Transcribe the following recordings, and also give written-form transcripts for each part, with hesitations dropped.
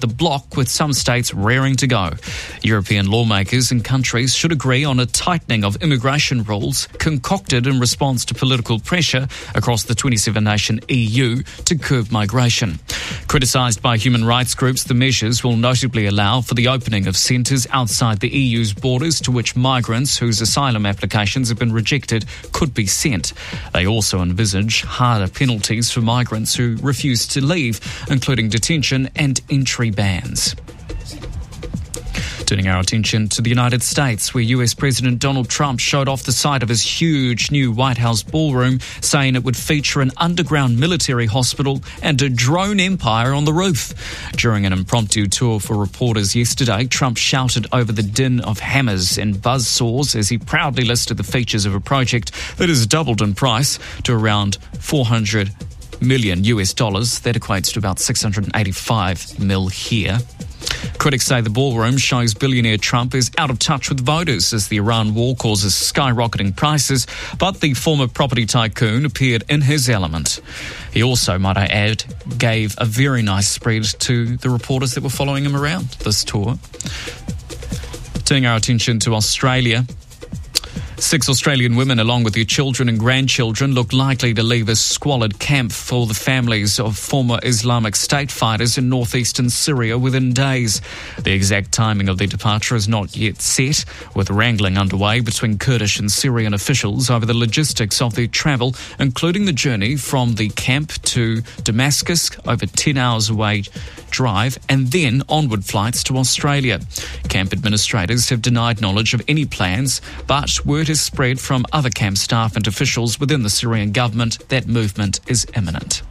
the bloc, with some states raring to go. European lawmakers and countries should agree on a tightening of immigration rules concocted in response to political pressure across the 27-nation EU to curb migration. Criticised by human rights groups, the measures will notably allow for the opening of centres outside the EU's borders to which migrants whose asylum applications have been rejected could be sent. They also envisage harder penalties for migrants who refuse to leave, including detention and entry bans. Turning our attention to the United States, where US President Donald Trump showed off the side of his huge new White House ballroom, saying it would feature an underground military hospital and a drone empire on the roof. During an impromptu tour for reporters yesterday, Trump shouted over the din of hammers and buzzsaws as he proudly listed the features of a project that has doubled in price to around $400 million US dollars. That equates to about 685 mil here. Critics say the ballroom shows billionaire Trump is out of touch with voters as the Iran war causes skyrocketing prices, but the former property tycoon appeared in his element. He also, might I add, gave a very nice spread to the reporters that were following him around this tour. Turning our attention to Australia. 6 Australian women, along with their children and grandchildren, look likely to leave a squalid camp for the families of former Islamic State fighters in northeastern Syria within days. The exact timing of their departure is not yet set, with wrangling underway between Kurdish and Syrian officials over the logistics of their travel, including the journey from the camp to Damascus, over 10 hours away drive, and then onward flights to Australia. Camp administrators have denied knowledge of any plans, but word has spread from other camp staff and officials within the Syrian government that movement is imminent.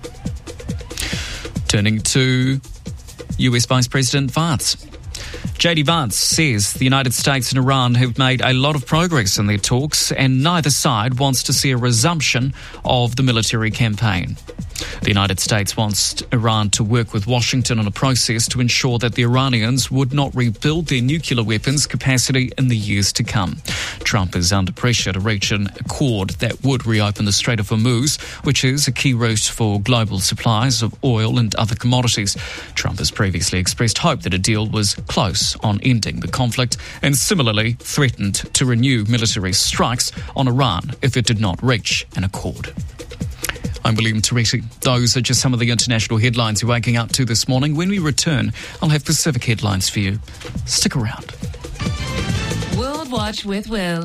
Turning to US Vice President Vance. JD Vance says the United States and Iran have made a lot of progress in their talks, and neither side wants to see a resumption of the military campaign. The United States wants Iran to work with Washington on a process to ensure that the Iranians would not rebuild their nuclear weapons capacity in the years to come. Trump is under pressure to reach an accord that would reopen the Strait of Hormuz, which is a key route for global supplies of oil and other commodities. Trump has previously expressed hope that a deal was close on ending the conflict and similarly threatened to renew military strikes on Iran if it did not reach an accord. I'm William Teresi. Those are just some of the international headlines you're waking up to this morning. When we return, I'll have Pacific headlines for you. Stick around. World Watch with Will.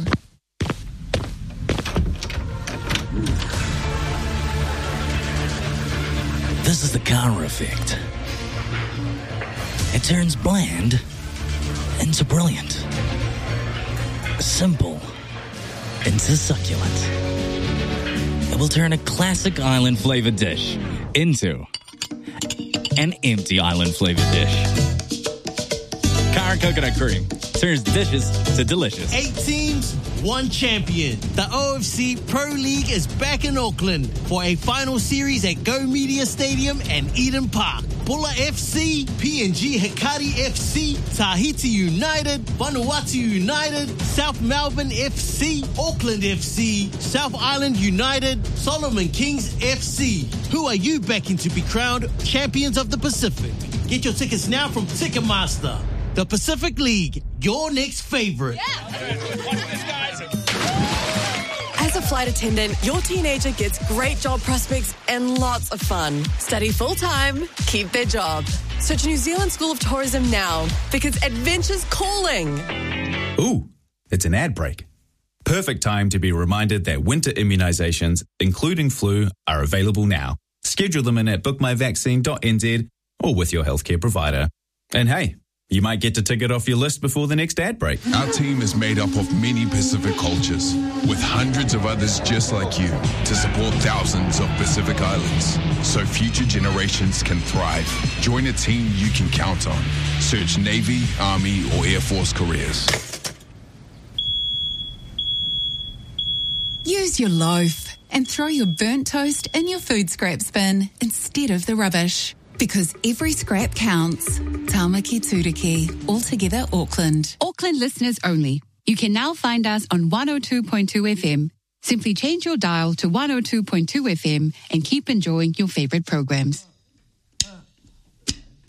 This is the Kara effect. It turns bland into brilliant. Simple into succulent. It will turn a classic island-flavored dish into an empty island-flavored dish. Kara Coconut Cream turns dishes to delicious. 8 teams, 1 champion. The OFC Pro League is back in Auckland for a final series at Go Media Stadium and Eden Park. Bulla FC, PNG Hikari FC, Tahiti United, Vanuatu United, South Melbourne FC, Auckland FC, South Island United, Solomon Kings FC. Who are you backing to be crowned champions of the Pacific? Get your tickets now from Ticketmaster. The Pacific League, your next favorite. As a flight attendant, your teenager gets great job prospects and lots of fun. Study full-time, keep their job. Search New Zealand School of Tourism now, because adventure's calling. Ooh, it's an ad break. Perfect time to be reminded that winter immunisations, including flu, are available now. Schedule them in at bookmyvaccine.nz or with your healthcare provider. And hey, you might get to tick it off your list before the next ad break. Our team is made up of many Pacific cultures, with hundreds of others just like you, to support thousands of Pacific Islands, so future generations can thrive. Join a team you can count on. Search Navy, Army, or Air Force careers. Use your loaf and throw your burnt toast in your food scraps bin instead of the rubbish. Because every scrap counts. Tāmaki Turiki, altogether Auckland. Auckland listeners only. You can now find us on 102.2 FM. Simply change your dial to 102.2 FM and keep enjoying your favourite programs.